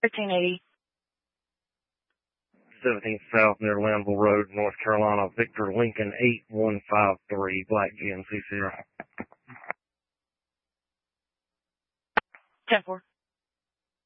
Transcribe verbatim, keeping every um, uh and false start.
fifteen eighty. seventeenth South near Lanville Road, North Carolina. Victor Lincoln eight one five three, Black G M C Sierra. ten four.